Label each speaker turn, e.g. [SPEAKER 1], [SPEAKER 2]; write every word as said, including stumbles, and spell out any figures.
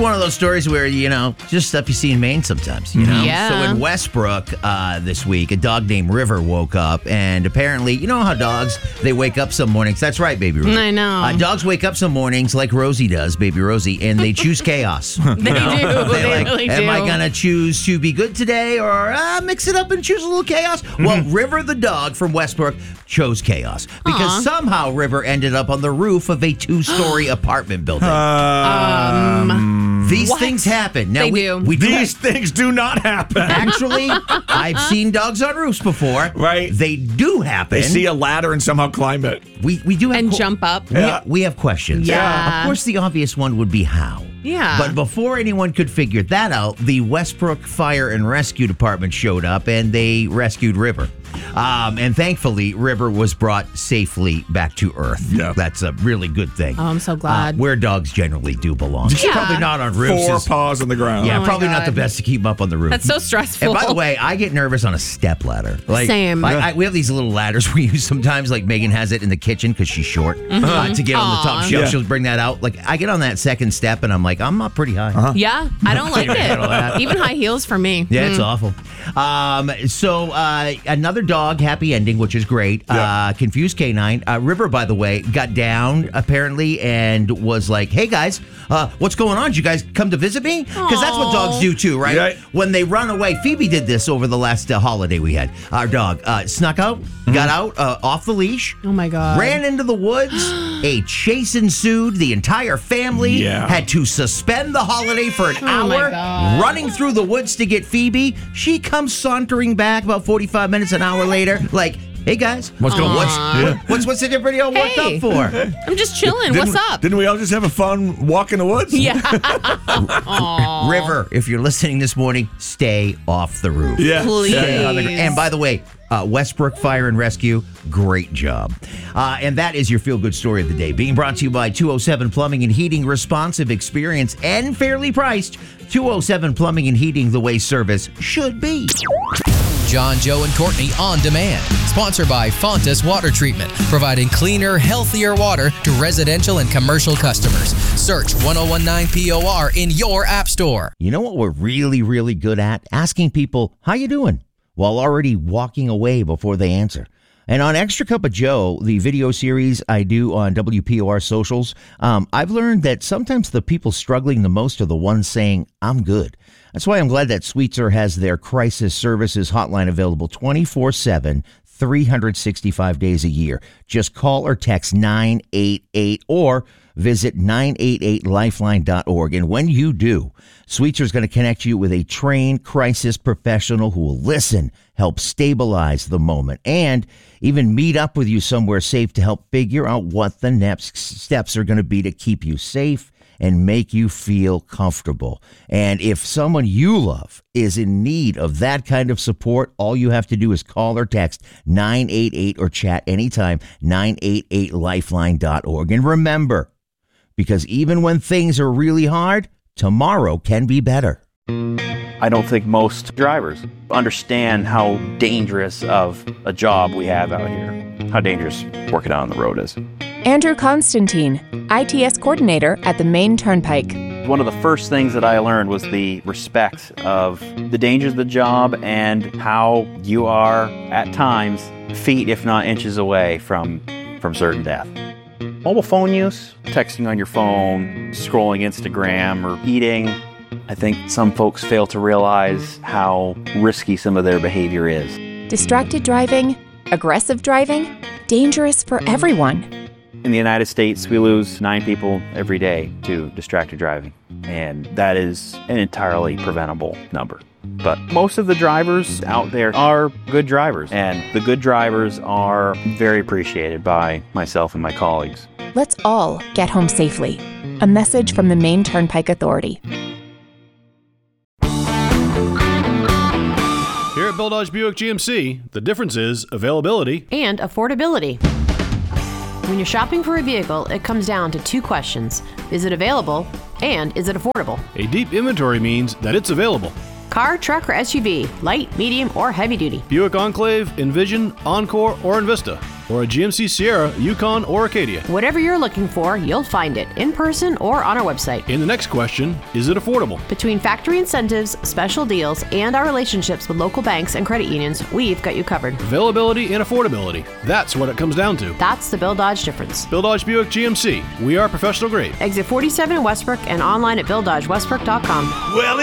[SPEAKER 1] one of those stories where, you know, just stuff you see in Maine sometimes, you know?
[SPEAKER 2] Yeah.
[SPEAKER 1] So in Westbrook uh, this week, a dog named River woke up, and apparently, you know how dogs, they wake up some mornings. That's right, baby Rosie.
[SPEAKER 2] I know.
[SPEAKER 1] Uh, dogs wake up some mornings like Rosie does, baby Rosie, and they choose chaos.
[SPEAKER 2] They do. They
[SPEAKER 1] like,
[SPEAKER 2] really do.
[SPEAKER 1] am I going to choose to be good today or uh, mix it up and choose a little chaos? Well, River the dog from Westbrook chose chaos because
[SPEAKER 2] Aw.
[SPEAKER 1] somehow River ended up on the roof of a two-story apartment building.
[SPEAKER 2] Um,
[SPEAKER 1] These
[SPEAKER 2] what?
[SPEAKER 1] things happen. Now,
[SPEAKER 2] They
[SPEAKER 1] we,
[SPEAKER 2] do.
[SPEAKER 1] We do
[SPEAKER 3] These things do not happen.
[SPEAKER 1] Actually, I've seen dogs on roofs before.
[SPEAKER 3] Right.
[SPEAKER 1] They do happen.
[SPEAKER 3] They see a ladder and somehow climb it.
[SPEAKER 1] we we do have
[SPEAKER 2] and
[SPEAKER 1] que-
[SPEAKER 2] jump up.
[SPEAKER 1] We,
[SPEAKER 3] Yeah.
[SPEAKER 1] we have questions.
[SPEAKER 2] Yeah.
[SPEAKER 1] Of course, the obvious one would be how.
[SPEAKER 2] Yeah.
[SPEAKER 1] But before anyone could figure that out, the Westbrook Fire and Rescue Department showed up and they rescued River. Um, and thankfully, River was brought safely back to Earth.
[SPEAKER 3] Yeah.
[SPEAKER 1] That's a really good thing.
[SPEAKER 2] Oh, I'm so glad.
[SPEAKER 1] Uh, where dogs generally do belong.
[SPEAKER 2] Yeah.
[SPEAKER 1] Probably not on roofs.
[SPEAKER 3] Four
[SPEAKER 1] is-
[SPEAKER 3] paws on the ground.
[SPEAKER 1] yeah,
[SPEAKER 2] Oh my
[SPEAKER 1] probably not
[SPEAKER 2] God.
[SPEAKER 1] the best to keep them up on the roof.
[SPEAKER 2] That's so stressful.
[SPEAKER 1] And by the way, I get nervous on a step ladder. Like,
[SPEAKER 2] Same.
[SPEAKER 1] I, I, we have these little ladders we use sometimes. Like Megan has it in the kitchen because she's short. Uh, to get on the top
[SPEAKER 2] Aw.
[SPEAKER 1] shelf,
[SPEAKER 3] Yeah.
[SPEAKER 1] she'll bring that out. Like I get on that second step, and I'm like, I'm up pretty high.
[SPEAKER 2] Yeah, I don't like it. Even high heels for me.
[SPEAKER 1] Yeah, it's awful. Um, so uh, another dog, happy ending, which is great.
[SPEAKER 3] Yeah.
[SPEAKER 1] Uh, confused canine. Uh, River, by the way, got down apparently and was like, "Hey guys, uh, what's going on? Did you guys come to visit me?" Because that's what dogs do too, right?
[SPEAKER 3] Yeah.
[SPEAKER 1] When they run away, Phoebe did this over the last uh, holiday we had. Our dog uh, snuck out, got out uh, off the leash.
[SPEAKER 2] Oh my God.
[SPEAKER 1] Ran into the woods. A chase ensued. The entire family
[SPEAKER 3] Yeah.
[SPEAKER 1] had to suspend the holiday for an
[SPEAKER 2] Oh my
[SPEAKER 1] hour,
[SPEAKER 2] God.
[SPEAKER 1] running through the woods to get Phoebe. She comes sauntering back about forty-five minutes, an hour later, like, "Hey guys, what's going? What's
[SPEAKER 3] Yeah.
[SPEAKER 1] what's what's everybody all worked
[SPEAKER 2] Hey.
[SPEAKER 1] up for?"
[SPEAKER 2] I'm just chilling. What's
[SPEAKER 3] Didn't-
[SPEAKER 2] up?
[SPEAKER 3] Didn't we all just have a fun walk in the woods?
[SPEAKER 2] Yeah.
[SPEAKER 1] River, if you're listening this morning, stay off the roof.
[SPEAKER 3] Yeah.
[SPEAKER 2] Please.
[SPEAKER 3] Yeah,
[SPEAKER 1] Stay
[SPEAKER 3] yeah.
[SPEAKER 1] on the gr- And by the way, uh, Westbrook Fire and Rescue, great job. Uh, and that is your feel-good story of the day. Being brought to you by two oh seven Plumbing and Heating, responsive experience and fairly priced. two oh seven Plumbing and Heating, the way service should be.
[SPEAKER 4] John, Joe, and Courtney on demand. Sponsored by Fontas Water Treatment, providing cleaner, healthier water to residential and commercial customers. Search ten nineteen P O R in your app store.
[SPEAKER 1] You know what we're really, really good at? Asking people, how you doing? While already walking away before they answer. And on Extra Cup of Joe, the video series I do on W P O R socials, um, I've learned that sometimes the people struggling the most are the ones saying, I'm good. That's why I'm glad that Sweetser has their crisis services hotline available twenty-four seven, three hundred sixty-five days a year. Just call or text nine eight eight or visit nine eight eight lifeline dot org. And when you do, Sweetser is going to connect you with a trained crisis professional who will listen, help stabilize the moment, and even meet up with you somewhere safe to help figure out what the next steps are going to be to keep you safe and make you feel comfortable. And if someone you love is in need of that kind of support, all you have to do is call or text nine eight eight or chat anytime, nine eight eight lifeline dot org. And remember, because even when things are really hard, tomorrow can be better.
[SPEAKER 5] I don't think most drivers understand how dangerous of a job we have out here, how dangerous working out on the road is.
[SPEAKER 6] Andrew Constantine, I T S coordinator at the Maine Turnpike.
[SPEAKER 5] One of the first things that I learned was the respect of the dangers of the job and how you are, at times, feet if not inches away from, from certain death. Mobile phone use, texting on your phone, scrolling Instagram, or eating. I think some folks fail to realize how risky some of their behavior is.
[SPEAKER 6] Distracted driving, aggressive driving, dangerous for everyone.
[SPEAKER 5] In the United States, we lose nine people every day to distracted driving, and that is an entirely preventable number. But most of the drivers out there are good drivers, and the good drivers are very appreciated by myself and my colleagues.
[SPEAKER 6] Let's all get home safely. A message from the Maine Turnpike Authority.
[SPEAKER 7] Here at Bill Dodge Buick G M C, the difference is availability.
[SPEAKER 8] And affordability. When you're shopping for a vehicle, it comes down to two questions. Is it available? And is it affordable?
[SPEAKER 7] A deep inventory means that it's available.
[SPEAKER 8] Car, truck, or S U V, light, medium, or heavy duty.
[SPEAKER 7] Buick Enclave, Envision, Encore, or Envista. or a G M C Sierra, Yukon, or Acadia.
[SPEAKER 8] Whatever you're looking for, you'll find it in person or on our website.
[SPEAKER 7] In the next question, is it affordable?
[SPEAKER 8] Between factory incentives, special deals, and our relationships with local banks and credit unions, we've got you covered.
[SPEAKER 7] Availability and affordability. That's what it comes down to.
[SPEAKER 8] That's the Bill Dodge difference.
[SPEAKER 7] Bill Dodge Buick G M C. We are professional grade.
[SPEAKER 8] Exit forty-seven in Westbrook and online at bill dodge westbrook dot com.
[SPEAKER 3] Well,